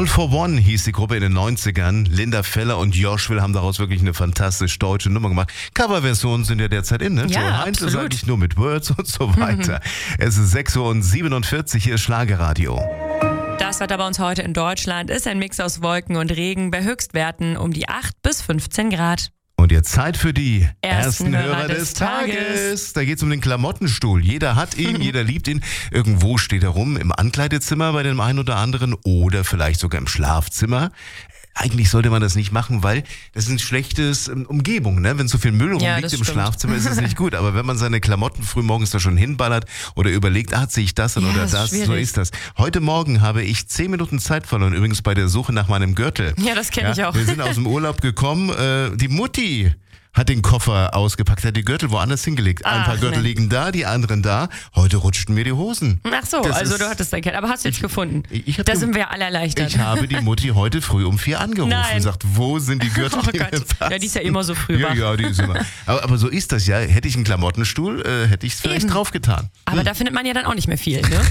All for One hieß die Gruppe in den 90ern. Linda Feller und Joshua haben daraus wirklich eine fantastisch deutsche Nummer gemacht. Coverversionen sind ja derzeit in, ne? Ja, Joe Heinz ist absolut. eigentlich nur mit Words und so weiter. Es ist 6:47 Uhr, hier ist Schlagerradio. Das Wetter bei uns heute in Deutschland ist ein Mix aus Wolken und Regen bei Höchstwerten um die 8 bis 15 Grad. Und jetzt Zeit für die Ersten ersten Hörer des Tages. Da geht es um den Klamottenstuhl. Jeder hat ihn, jeder liebt ihn. Irgendwo steht er rum, im Ankleidezimmer bei dem einen oder anderen oder vielleicht sogar im Schlafzimmer. Eigentlich sollte man das nicht machen, weil das ist eine schlechte Umgebung, ne? Wenn so viel Müll Ja, rumliegt das im stimmt. Schlafzimmer, ist es nicht gut. Aber wenn man seine Klamotten frühmorgens da schon hinballert oder überlegt, ziehe ich das an Ja, oder ist das, so schwierig. ist das. Heute Morgen habe ich 10 Minuten Zeit verloren, übrigens bei der Suche nach meinem Gürtel. Ja, das kenne ich auch. Wir sind aus dem Urlaub gekommen, die Mutti hat den Koffer ausgepackt, hat die Gürtel woanders hingelegt. Ein Ach, paar Gürtel Mensch. liegen da, die anderen da. Heute rutschten mir die Hosen. Ach so, Das also ist- du hattest dein Kind. Aber hast du jetzt gefunden? ich hab Da gem- sind wir ja alle erleichtert. Ich habe die Mutti heute früh um 4 angerufen Nein. und gesagt, wo sind die Gürtel, Oh die mir Gott. passen? Ja, die ist ja immer so früh Ja, wach. ja, die ist immer. Aber so ist das ja. Hätte ich einen Klamottenstuhl, hätte ich es vielleicht Eben. draufgetan. Aber da findet man ja dann auch nicht mehr viel, ne?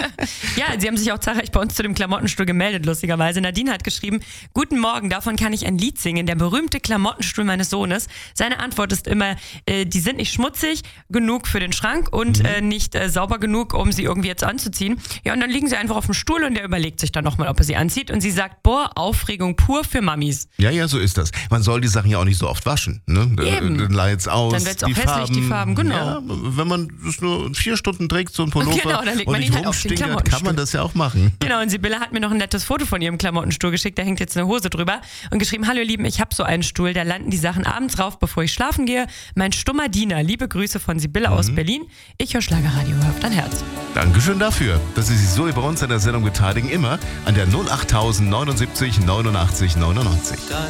Ja, sie haben sich auch zahlreich bei uns zu dem Klamottenstuhl gemeldet, lustigerweise. Nadine hat geschrieben, guten Morgen, davon kann ich ein Lied singen, der berühmte Klamottenstuhl meines Sohnes. Seine Antwort ist immer, die sind nicht schmutzig genug für den Schrank und nicht sauber genug, um sie irgendwie jetzt anzuziehen. Ja, und dann liegen sie einfach auf dem Stuhl und der überlegt sich dann nochmal, ob er sie anzieht. Und sie sagt, boah, Aufregung pur für Mamis. Ja, so ist das. Man soll die Sachen ja auch nicht so oft waschen. Ne? Eben. Dann leit's aus. Dann wird's auch hässlich, die Farben, genau. Ja, wenn man das nur 4 Stunden trägt, so ein Pullover, Genau, dann legt und man nicht ihn halt auf den rumstinkert, kann Klamottenstuhl. man das ja auch machen. Genau, und Sibylle hat mir noch ein nettes Foto von ihrem Klamottenstuhl geschickt, da hängt jetzt eine Hose drüber und geschrieben, hallo ihr Lieben, ich habe so einen Stuhl, da landen die Sachen abends drauf, bevor ich schlafen gehe. Mein stummer Diener, liebe Grüße von Sibylle aus Berlin. Ich höre Schlagerradio, hör auf dein Herz. Dankeschön dafür, dass Sie sich so bei uns an der Sendung beteiligen, immer an der 08000 79 89 99.